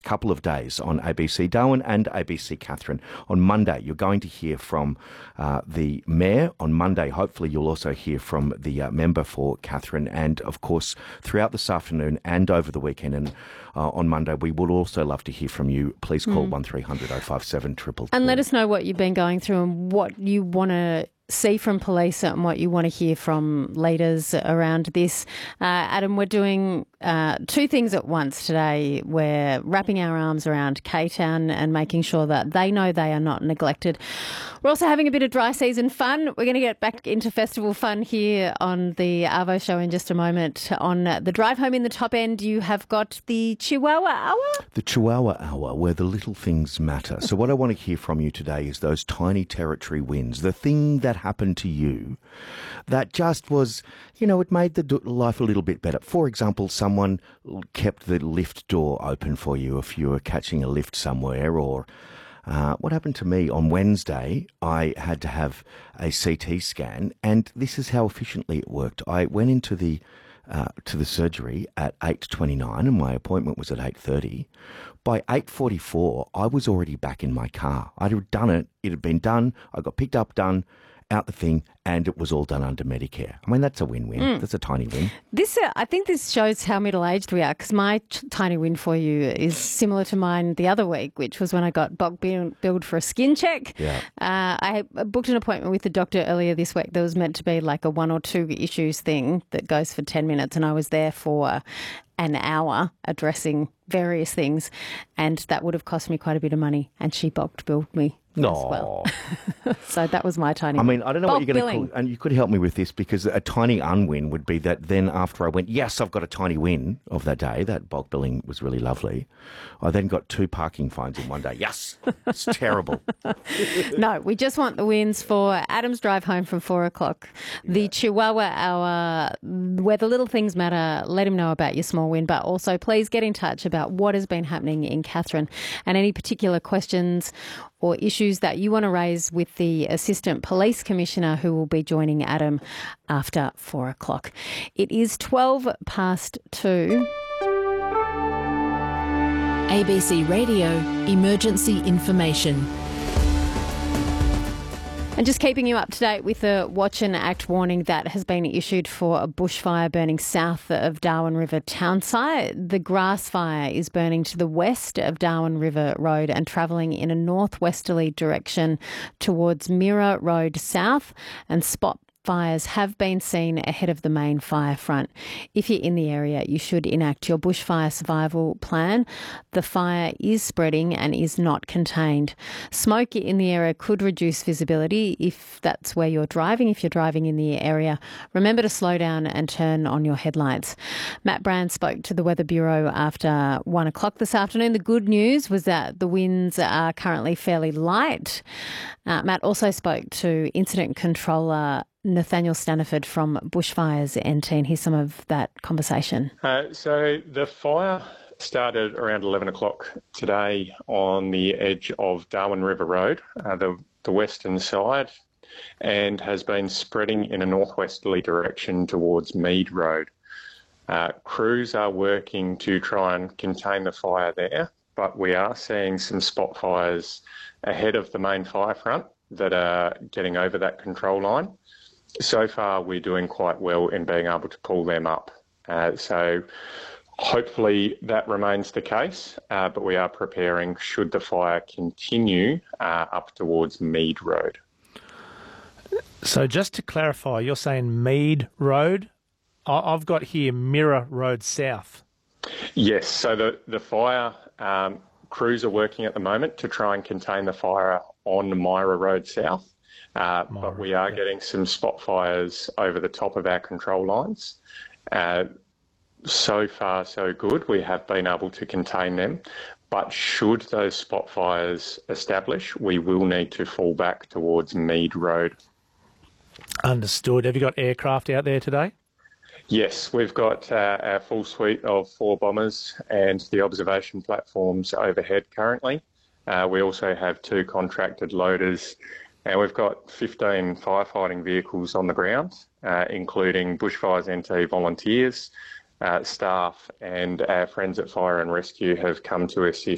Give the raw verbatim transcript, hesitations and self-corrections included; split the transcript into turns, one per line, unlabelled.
couple of days on A B C Darwin and A B C Katherine. On Monday, you're going to hear from uh, the Mayor. On Monday, hopefully you'll also hear from the uh, member for Katherine. And, of course, throughout this afternoon and over the weekend and uh, on Monday, we would also love to hear from you. Please call mm. one three hundred oh five seven triple two.
And let us know what you've been going through and what you want to see from police and what you want to hear from leaders around this. Uh, Adam, we're doing uh, two things at once today. We're wrapping our arms around K-Town and making sure that they know they are not neglected. We're also having a bit of dry season fun. We're going to get back into festival fun here on the Arvo Show in just a moment. On the drive home in the top end, you have got the Chihuahua Hour.
The Chihuahua Hour, where the little things matter. So what I want to hear from you today is those tiny territory wins, the thing that happened to you that just was, you know, it made the life a little bit better. For example, someone kept the lift door open for you if you were catching a lift somewhere. Or uh, what happened to me on Wednesday, I had to have a C T scan, and this is how efficiently it worked. I went into the uh, to the surgery at eight twenty-nine and my appointment was at eight thirty. By eight forty-four, I was already back in my car. I'd done it. It had been done. I got picked up, done, out the thing, and it was all done under Medicare. I mean, that's a win-win. Mm. That's a tiny win.
This, uh, I think this shows how middle-aged we are, because my t- tiny win for you is similar to mine the other week, which was when I got bulk billed for a skin check.
Yeah.
Uh, I booked an appointment with the doctor earlier this week. There was meant to be like a one or two issues thing that goes for ten minutes, and I was there for an hour addressing various things, and that would have cost me quite a bit of money, and she bulk billed me.
No.
As well. So that was my tiny
I mean, I don't know
bulk
what you're going to call, and you could help me with this, because a tiny unwin would be that then after I went, yes, I've got a tiny win of that day, that bulk billing was really lovely, I then got two parking fines in one day. Yes, it's terrible.
No, we just want the wins for Adam's drive home from four o'clock, the yeah. Chihuahua Hour, where the little things matter. Let him know about your small win, but also please get in touch about what has been happening in Katherine and any particular questions or issues that you want to raise with the Assistant Police Commissioner, who will be joining Adam after four o'clock. It is twelve past two.
A B C Radio Emergency Information.
And just keeping you up to date with the Watch and Act warning that has been issued for a bushfire burning south of Darwin River townsite. The grass fire is burning to the west of Darwin River Road and travelling in a northwesterly direction towards Mirror Road South, and spot fires have been seen ahead of the main fire front. If you're in the area, you should enact your bushfire survival plan. The fire is spreading and is not contained. Smoke in the area could reduce visibility if that's where you're driving. If you're driving in the area, remember to slow down and turn on your headlights. Matt Brand spoke to the Weather Bureau after one o'clock this afternoon. The good news was that the winds are currently fairly light. Uh, Matt also spoke to Incident Controller Nathaniel Staniford from Bushfires N T, and here's some of that conversation.
Uh, so the fire started around eleven o'clock today on the edge of Darwin River Road, uh, the, the western side, and has been spreading in a northwesterly direction towards Mead Road. Uh, crews are working to try and contain the fire there, but we are seeing some spot fires ahead of the main fire front that are getting over that control line. So far, we're doing quite well in being able to pull them up. Uh, so hopefully that remains the case, uh, but we are preparing should the fire continue uh, up towards Mead Road.
So just to clarify, you're saying Mead Road? I've got here Mirror Road South.
Yes, so the, the fire, um, crews are working at the moment to try and contain the fire on Myra Road South. Uh, but we are getting some spot fires over the top of our control lines. Uh, so far, so good. We have been able to contain them. But should those spot fires establish, we will need to fall back towards Mead Road.
Understood. Have you got aircraft out there today?
Yes, we've got uh, our full suite of four bombers and the observation platforms overhead currently. Uh, we also have two contracted loaders. And we've got fifteen firefighting vehicles on the ground, uh, including Bushfires N T volunteers, uh, staff, and our friends at Fire and Rescue have come to assist